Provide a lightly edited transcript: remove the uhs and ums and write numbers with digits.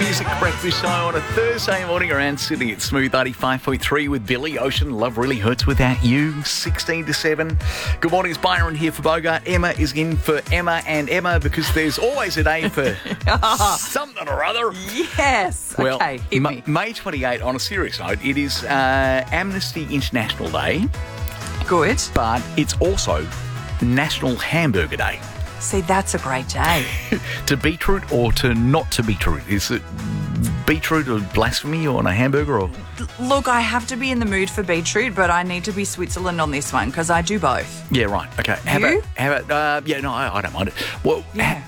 Music Breakfast Show on a Thursday morning around Sydney. It's Smooth 85.3 with Billy Ocean. Love really hurts without you. 16 to 7. Good morning, it's Byron here for Bogart. Emma is in for Emma and Emma because there's always a day for something or other. Yes. Well, okay, hit me. May 28, on a serious note, it is Amnesty International Day, Good. but it's also National Hamburger Day. See, that's a great day. To beetroot or to not to beetroot? Is it beetroot or blasphemy on a hamburger? Or Look, I have to be in the mood for beetroot, but I need to be Switzerland on this one because I do both. yeah, right. Okay. You? How about? I don't mind it. Well, Yeah.